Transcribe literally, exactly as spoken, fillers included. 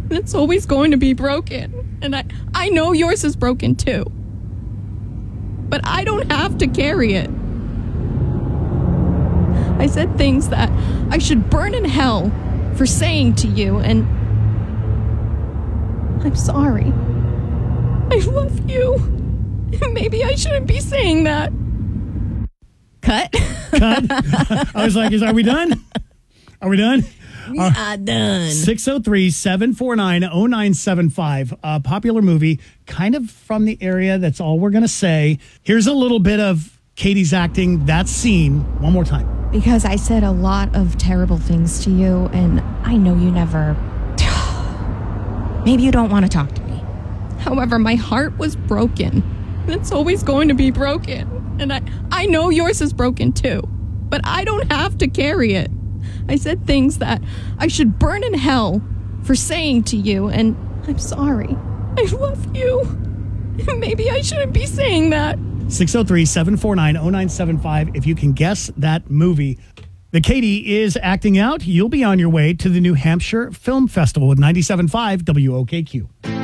and it's always going to be broken. And I, I know yours is broken too. But I don't have to carry it. I said things that I should burn in hell for saying to you, and I'm sorry. I love you. Maybe I shouldn't be saying that. Cut. Cut. I was like, is, are we done? Are we done? We uh, are done. six oh three, seven four nine, oh nine seven five. A popular movie, kind of from the area. That's all we're going to say. Here's a little bit of Katie's acting that scene one more time. Because I said a lot of terrible things to you, and I know you never... Maybe you don't want to talk to me. However, my heart was broken. And it's always going to be broken. And I, I know yours is broken too. But I don't have to carry it. I said things that I should burn in hell for saying to you, and I'm sorry. I love you. Maybe I shouldn't be saying that. six oh three, seven four nine, oh nine seven five. If you can guess that movie. The Katie is acting out. You'll be on your way to the New Hampshire Film Festival with ninety-seven point five W O K Q.